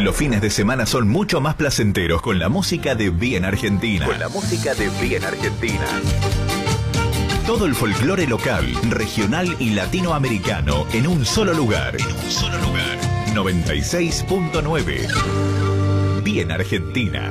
Los fines de semana son mucho más placenteros con la música de Bien Argentina. Todo el folclore local, regional y latinoamericano en un solo lugar. 96.9. Bien Argentina.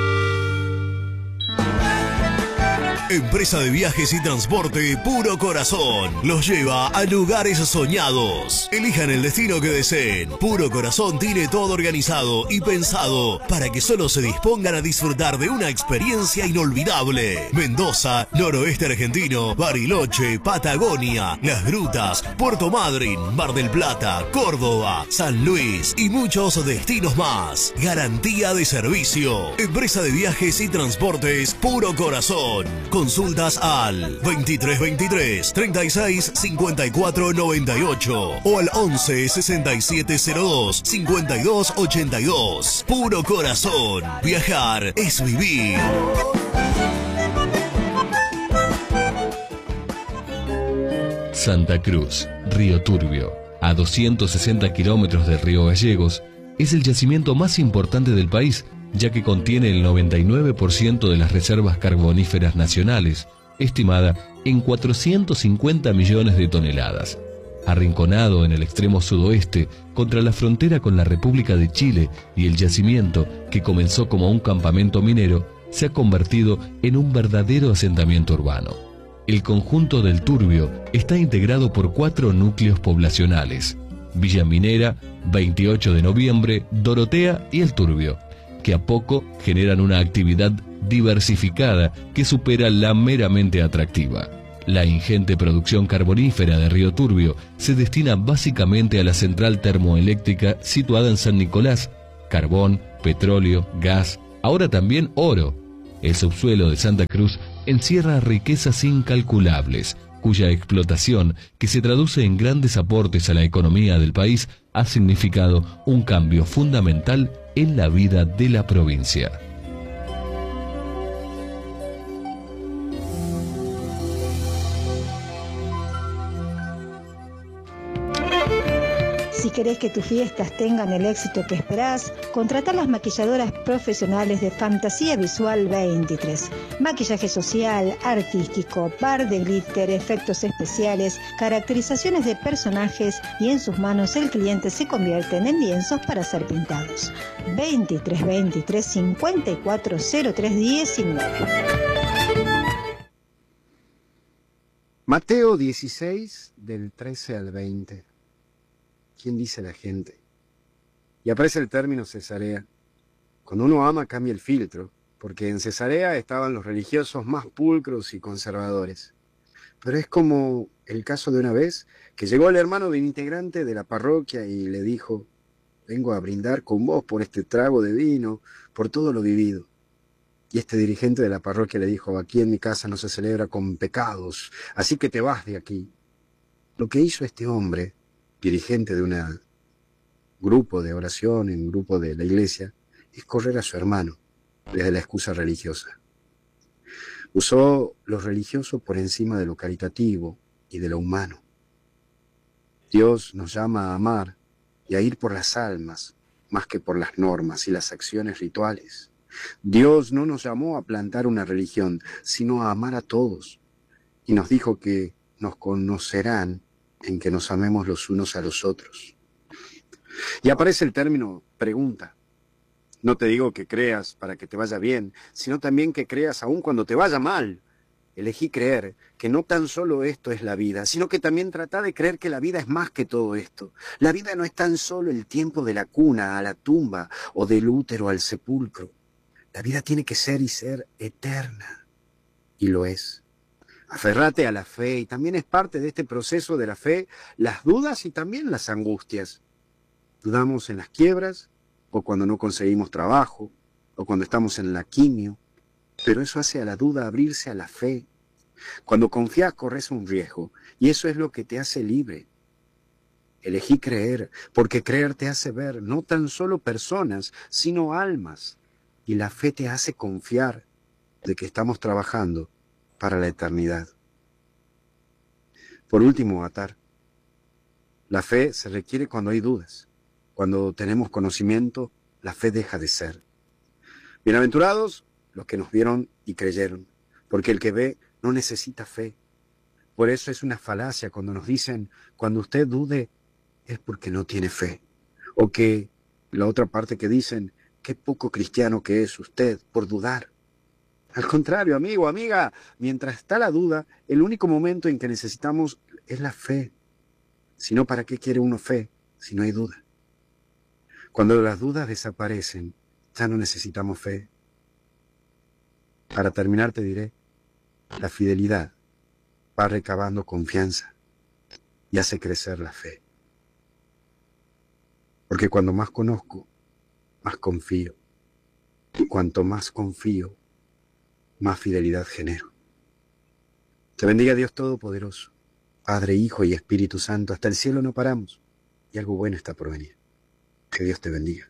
Empresa de viajes y transporte Puro Corazón los lleva a lugares soñados. Elijan el destino que deseen. Puro Corazón tiene todo organizado y pensado para que solo se dispongan a disfrutar de una experiencia inolvidable. Mendoza, noroeste argentino, Bariloche, Patagonia, Las Grutas, Puerto Madryn, Mar del Plata, Córdoba, San Luis y muchos destinos más. Garantía de servicio. Empresa de viajes y transportes Puro Corazón. Consultas al 2323 36 54 98 o al 11 67 02 52 82. Puro Corazón. Viajar es vivir. Santa Cruz, Río Turbio, a 260 kilómetros del río Gallegos, es el yacimiento más importante del país, ya que contiene el 99% de las reservas carboníferas nacionales, estimada en 450 millones de toneladas. Arrinconado en el extremo sudoeste, contra la frontera con la República de Chile, y el yacimiento, que comenzó como un campamento minero, se ha convertido en un verdadero asentamiento urbano. El conjunto del Turbio está integrado por 4 núcleos poblacionales: Villa Minera, 28 de Noviembre, Dorotea y El Turbio, que a poco generan una actividad diversificada que supera la meramente atractiva. La ingente producción carbonífera de Río Turbio se destina básicamente a la central termoeléctrica situada en San Nicolás: carbón, petróleo, gas, ahora también oro. El subsuelo de Santa Cruz encierra riquezas incalculables, cuya explotación, que se traduce en grandes aportes a la economía del país, ha significado un cambio fundamental en la vida de la provincia. Si querés que tus fiestas tengan el éxito que esperás, contrata a las maquilladoras profesionales de Fantasía Visual 23. Maquillaje social, artístico, par de glitter, efectos especiales, caracterizaciones de personajes, y en sus manos el cliente se convierte en lienzos para ser pintados. 23 54 03 19. Mateo 16, del 13 al 20. ¿Quién dice la gente? Y aparece el término Cesarea. Cuando uno ama cambia el filtro, porque en Cesarea estaban los religiosos más pulcros y conservadores. Pero es como el caso de una vez que llegó el hermano de un integrante de la parroquia y le dijo: vengo a brindar con vos por este trago de vino, por todo lo vivido. Y este dirigente de la parroquia le dijo: aquí en mi casa no se celebra con pecados, así que te vas de aquí. Lo que hizo este hombre, dirigente de un grupo de oración, en un grupo de la iglesia, es correr a su hermano desde la excusa religiosa. Usó lo religioso por encima de lo caritativo y de lo humano. Dios nos llama a amar y a ir por las almas, más que por las normas y las acciones rituales. Dios no nos llamó a plantar una religión, sino a amar a todos. Y nos dijo que nos conocerán en que nos amemos los unos a los otros. Y aparece el término pregunta. No te digo que creas para que te vaya bien, sino también que creas aún cuando te vaya mal. Elegí creer que no tan solo esto es la vida, sino que también trata de creer que la vida es más que todo esto. La vida no es tan solo el tiempo de la cuna a la tumba o del útero al sepulcro. La vida tiene que ser y ser eterna. Y lo es. Aferrate a la fe, y también es parte de este proceso de la fe las dudas y también las angustias. Dudamos en las quiebras, o cuando no conseguimos trabajo, o cuando estamos en la quimio, pero eso hace a la duda abrirse a la fe. Cuando confías corres un riesgo, y eso es lo que te hace libre. Elegí creer, porque creer te hace ver no tan solo personas, sino almas, y la fe te hace confiar de que estamos trabajando para la eternidad. Por último, atar. La fe se requiere cuando hay dudas, cuando tenemos conocimiento, la fe deja de ser. Bienaventurados los que nos vieron y creyeron, porque el que ve no necesita fe. Por eso es una falacia cuando nos dicen, cuando usted dude, es porque no tiene fe. O que la otra parte que dicen, qué poco cristiano que es usted por dudar. Al contrario, amigo, amiga, mientras está la duda, el único momento en que necesitamos es la fe. Si no, ¿para qué quiere uno fe si no hay duda? Cuando las dudas desaparecen, ya no necesitamos fe. Para terminar te diré, la fidelidad va recabando confianza y hace crecer la fe. Porque cuando más conozco, más confío. Y cuanto más confío, más fidelidad genero. Te bendiga Dios Todopoderoso, Padre, Hijo y Espíritu Santo. Hasta el cielo no paramos y algo bueno está por venir. Que Dios te bendiga.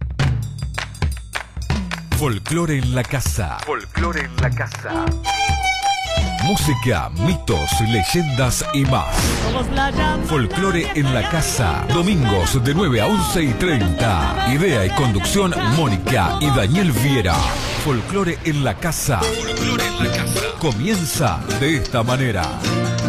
Folclore en la casa. Folclore en la casa. Música, mitos, leyendas y más. Folclore en la casa. Domingos de 9 a 11:30. Idea y conducción Mónica y Daniel Viera. Folclore en la casa. Folclore en la casa. Comienza de esta manera.